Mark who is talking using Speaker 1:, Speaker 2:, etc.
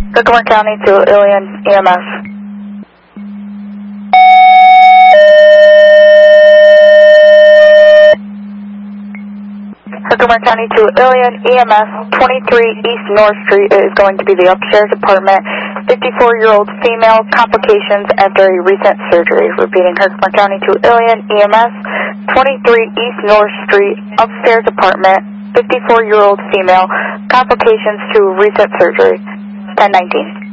Speaker 1: Herkimer County to Ilion EMS. Herkimer County to Ilion EMS, 23 East North Street is going to be the upstairs apartment. 54-year-old female, complications after a recent surgery. Repeating, Herkimer County to Ilion EMS, 23 East North Street, upstairs apartment. 54-year-old female, complications to recent surgery. 1019.